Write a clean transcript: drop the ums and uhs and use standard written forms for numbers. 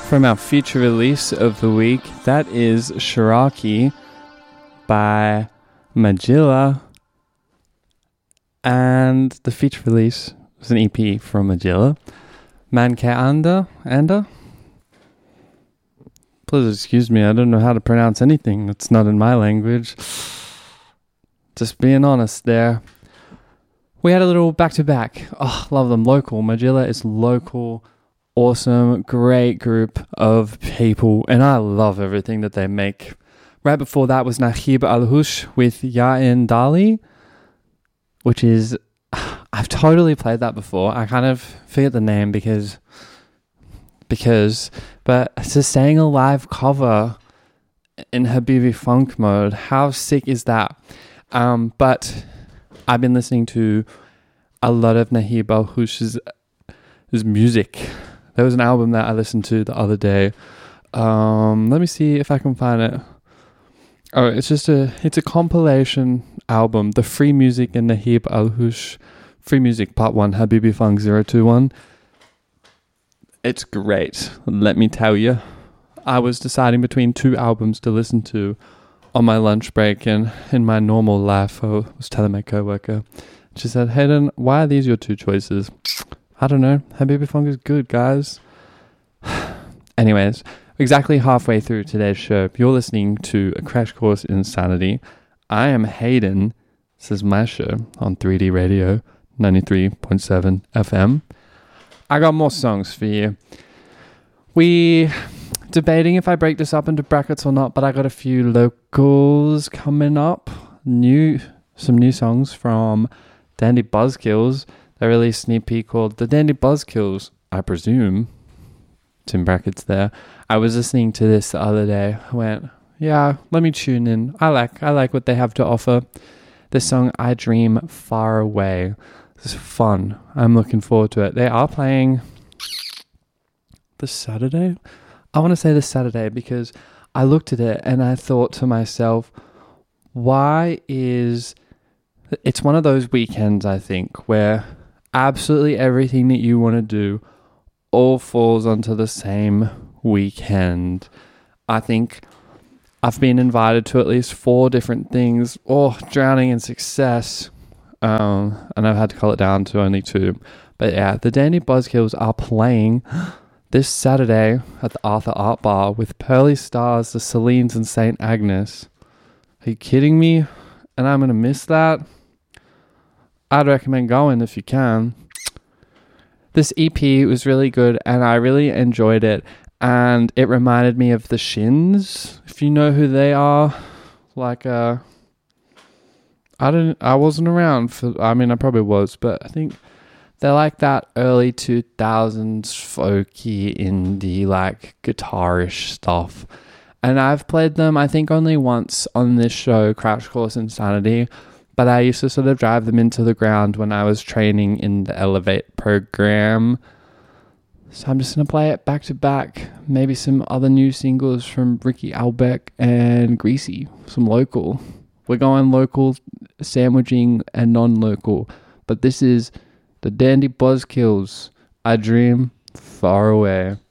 from our feature release of the week. That is Shiraki by Magilla. And the feature release was an EP from Magilla. Manke Anda? Please excuse me, I don't know how to pronounce anything that's not in my language. Just being honest there. We had a little back-to-back. Oh, love them. Local. Magilla is local. Awesome. Great group of people. And I love everything that they make. Right before that was Nahib Al-Hush with Yain Dali, which is... I've totally played that before. I kind of forget the name because... But it's just saying a live cover in Habibi Funk mode. How sick is that? But... I've been listening to a lot of Nahib Al-Hush's music. There was an album that I listened to the other day. Let me see if I can find it. Oh, it's a compilation album. The Free Music in Nahib Al-Hush. Free Music Part 1, Habibi Funk 021. It's great, let me tell you. I was deciding between two albums to listen to on my lunch break, and in my normal life, I was telling my coworker. She said, Hayden, why are these your two choices? I don't know. Habibi Funk is good, guys. Anyways, exactly halfway through today's show, you're listening to A Crash Course in Insanity. I am Hayden. This is my show on 3D Radio 93.7 FM. I got more songs for you. Debating if I break this up into brackets or not, but I got a few locals coming up. Some new songs from Dandy Buzzkills. They released an EP called The Dandy Buzzkills, I presume. It's in brackets there. I was listening to this the other day. I went, yeah, let me tune in. I like what they have to offer. This song, I Dream Far Away. It's fun. I'm looking forward to it. They are playing this Saturday. I want to say this Saturday because I looked at it and I thought to myself, it's one of those weekends, I think, where absolutely everything that you want to do all falls onto the same weekend. I think I've been invited to at least 4 different things, drowning in success, and I've had to cull it down to only 2. But yeah, the Dandy Buzzkills are playing this Saturday at the Arthur Art Bar with Pearly Stars, the Celines, and St. Agnes. Are you kidding me? And I'm going to miss that? I'd recommend going if you can. This EP was really good and I really enjoyed it. And it reminded me of the Shins, if you know who they are. I wasn't around I probably was, but I think they're like that early 2000s folky indie, guitarish stuff. And I've played them, I think, only once on this show, Crash Course Insanity. But I used to sort of drive them into the ground when I was training in the Elevate program. So I'm just going to play it back to back. Maybe some other new singles from Ricky Albeck and Greasy. Some local. We're going local, sandwiching, and non-local. But this is... The Dandy Buzzkills, I Dream Far Away.